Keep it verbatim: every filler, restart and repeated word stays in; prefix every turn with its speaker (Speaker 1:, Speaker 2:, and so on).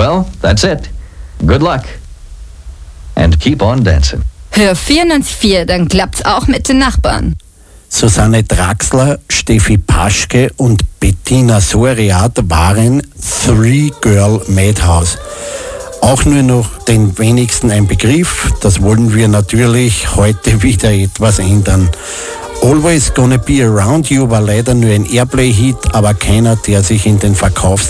Speaker 1: Well, that's it. Good luck. And keep on dancing.
Speaker 2: Hör vierundneunzig Komma vier, dann klappt's auch mit den Nachbarn.
Speaker 3: Susanne Draxler, Steffi Paschke und Bettina Soriat waren Three Girl Madhouse. Auch nur noch den wenigsten ein Begriff, das wollen wir natürlich heute wieder etwas ändern. Always Gonna Be Around You war leider nur ein Airplay-Hit, aber keiner, der sich in den Verkaufs